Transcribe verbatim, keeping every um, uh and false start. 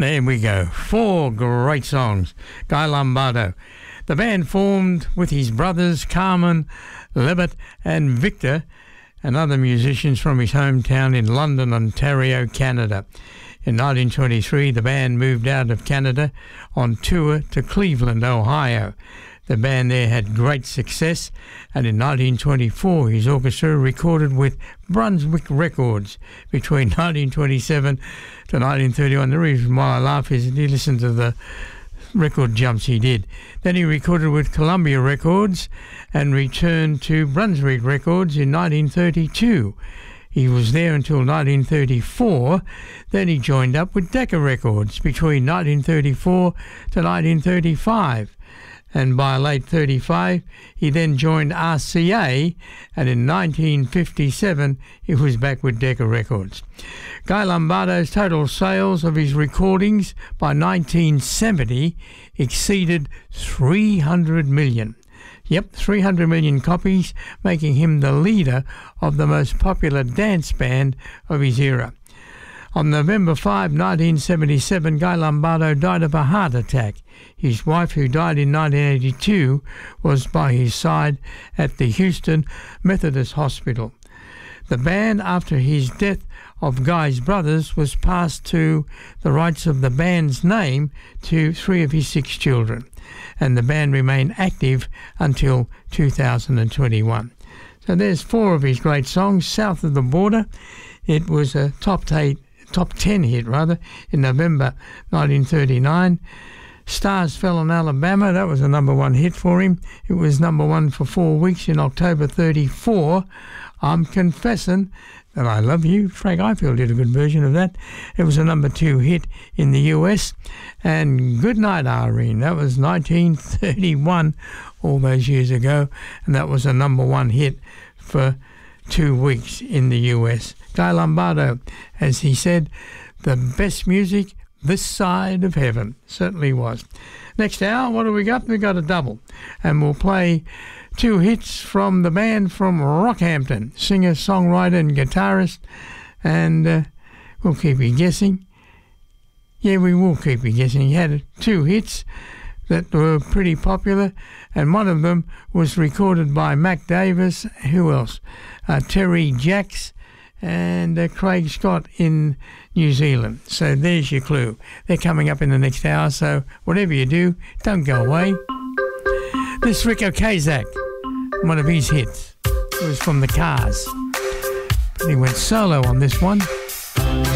There we go. Four great songs. Guy Lombardo. The band formed with his brothers Carmen, Lebbert and Victor and other musicians from his hometown in London, Ontario, Canada. In nineteen twenty-three, the band moved out of Canada on tour to Cleveland, Ohio. The band there had great success, and in nineteen twenty-four his orchestra recorded with Brunswick Records between nineteen twenty-seven to nineteen thirty-one. The reason why I laugh is he listened to the record jumps he did. Then he recorded with Columbia Records and returned to Brunswick Records in nineteen thirty-two. He was there until nineteen thirty-four. Then he joined up with Decca Records between nineteen thirty-four to nineteen thirty-five. And by late thirty-five, he then joined R C A, and in nineteen fifty-seven, he was back with Decca Records. Guy Lombardo's total sales of his recordings by nineteen seventy exceeded three hundred million. Yep, three hundred million copies, making him the leader of the most popular dance band of his era. On November fifth, nineteen seventy-seven, Guy Lombardo died of a heart attack. His wife, who died in nineteen eighty-two, was by his side at the Houston Methodist Hospital. The band, after his death of Guy's brothers, was passed to the rights of the band's name to three of his six children, and the band remained active until two thousand twenty-one. So there's four of his great songs. South of the Border, it was a top eight, top ten hit rather, in November nineteen thirty-nine. Stars Fell on Alabama, that was a number one hit for him. It was number one for four weeks in October thirty-four. I'm Confessing That I Love You, Frank Ifield did a good version of that. It was a number two hit in the U S. And Goodnight Irene, that was nineteen thirty-one, all those years ago, and that was a number one hit for two weeks in the U S. Guy Lombardo, as he said, the best music this side of heaven. Certainly was. Next hour, what do we got? We got a double, and we'll play two hits from the band from Rockhampton, singer, songwriter and guitarist, and uh, we'll keep you guessing. Yeah, we will keep you guessing. He had two hits that were pretty popular, and one of them was recorded by Mac Davis. Who else? Uh, Terry Jacks and uh, Craig Scott in New Zealand. So there's your clue. They're coming up in the next hour, so whatever you do, don't go away. This is Rick Ocasek, one of his hits. It was from the Cars. He went solo on this one.